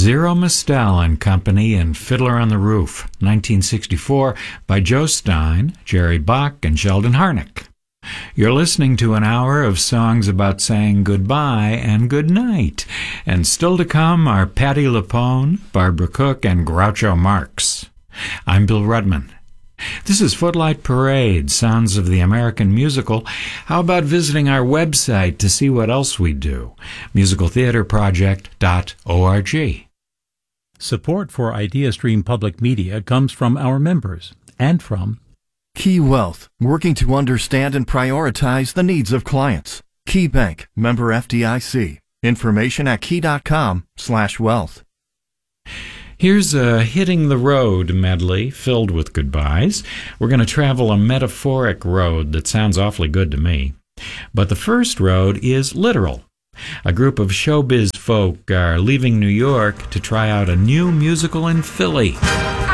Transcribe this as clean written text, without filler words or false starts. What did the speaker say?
Zero Mostel and Company and Fiddler on the Roof, 1964, by Joe Stein, Jerry Bach, and Sheldon Harnick. You're listening to an hour of songs about saying goodbye and goodnight. And still to come are Patti LuPone, Barbara Cook, and Groucho Marx. I'm Bill Rudman. This is Footlight Parade, Sounds of the American Musical. How about visiting our website to see what else we do? musicaltheaterproject.org. Support for IdeaStream Public Media comes from our members and from Key Wealth, working to understand and prioritize the needs of clients. Key Bank, member FDIC. Information at key.com/wealth. Here's a Hitting the Road medley filled with goodbyes. We're going to travel a metaphoric road that sounds awfully good to me. But the first road is literal. A group of showbiz folk are leaving New York to try out a new musical in Philly.